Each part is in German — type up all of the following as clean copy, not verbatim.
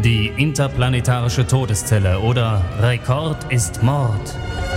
Die interplanetarische Todeszelle oder Rekord ist Mord.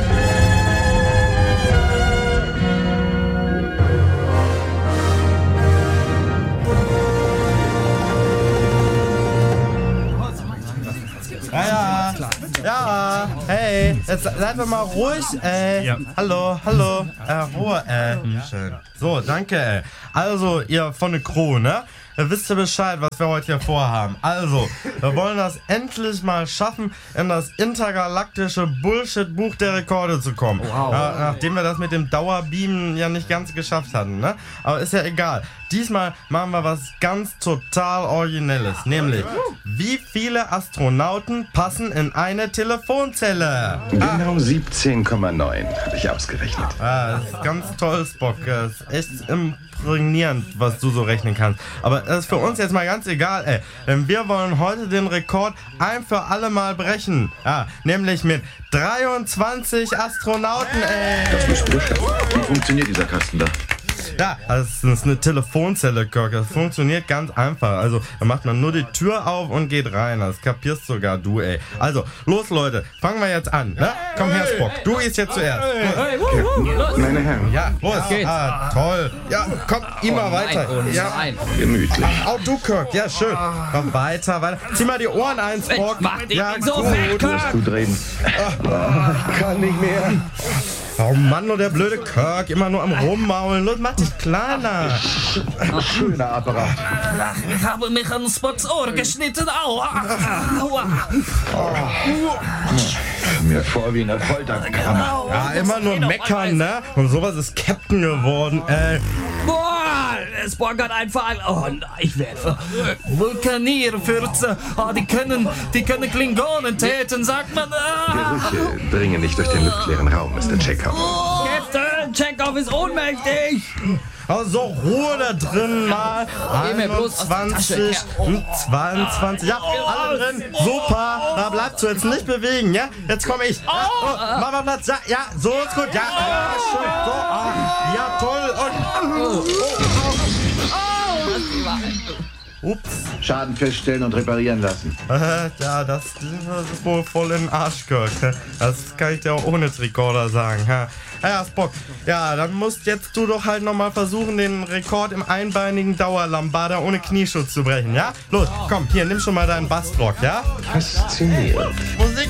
Ja, hey, jetzt seid doch mal ruhig, Ja. Hallo, Ruhe, schön. So, danke, Also, ihr von der Crew, ne? Ihr wisst ja Bescheid, was wir heute hier vorhaben. Also, wir wollen das endlich mal schaffen, in das intergalaktische Bullshit-Buch der Rekorde zu kommen. Wow. Nachdem wir das mit dem Dauerbeamen ja nicht ganz geschafft hatten, ne? Aber ist ja egal. Diesmal machen wir was ganz total Originelles. Nämlich, wie viele Astronauten passen in eine Telefonzelle? Genau 17,9 habe ich ausgerechnet. Das ist ganz toll, Spock. Das ist echt imprägnierend, was du so rechnen kannst. Aber das ist für uns jetzt mal ganz egal, ey. Denn wir wollen heute den Rekord ein für alle Mal brechen. Nämlich mit 23 Astronauten, ey. Das musst du schaffen. Wie funktioniert dieser Kasten da? Ja, das ist eine Telefonzelle, Kirk. Das funktioniert ganz einfach. Also, da macht man nur die Tür auf und geht rein. Das kapierst sogar du, ey. Also, los, Leute. Fangen wir jetzt an, ne? Komm her, Spock. Du gehst jetzt zuerst. Meine Herren, Ja, los. Toll. Ja, komm, immer weiter. Ja. gemütlich. Auch du, Kirk. Ja, schön. Komm, weiter. Zieh mal die Ohren ein, Spock. Mach dich Ja, nicht so gut. weg, Kirk. Gut reden. Ich kann nicht mehr. Oh Mann, nur der blöde Kirk. Immer nur am Rummaulen. Los, mach dich kleiner. Schöner Apparat. Ich habe mich an Spocks Ohr geschnitten. Aua. Aua. Mir vor wie eine Folterkammer. Ja, immer nur meckern, ne? Und sowas ist Captain geworden, ey. Boah, Spock hat einfach... Oh nein, ich werde... Vulkanierfürze. Oh, die können Klingonen töten, sagt man. Gerüche dringen nicht durch den luftleeren Raum, Mr. Chekhov. Captain, Chekhov ist ohnmächtig. Also Ruhe da drin mal. Geh mir bloß aus der 21, Tasche, 22. Ja, alle drin. Super. Da bleibst du jetzt nicht bewegen, ja? Jetzt komme ich. Ja, mach mal Platz. Ja, so ist gut. Ja, schön. So, ja, toll. Und, ups. Schaden feststellen und reparieren lassen. Ja, das ist wohl voll in den Arsch, Kirk. Das kann ich dir auch ohne Rekorder sagen. Ja, Spock. Ja, dann musst jetzt du doch halt nochmal versuchen, den Rekord im einbeinigen Dauerlambada ohne Knieschutz zu brechen, ja? Los, komm, hier, nimm schon mal deinen Bastrock, ja? Faszinierend. Musik